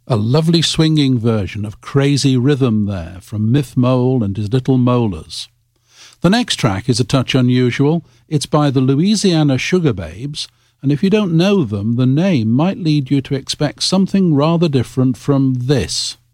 A lovely swinging version of Crazy Rhythm there from Myth Mole and his Little Molars. The next track is a touch unusual. It's by the Louisiana Sugar Babes, and if you don't know them, the name might lead you to expect something rather different from this.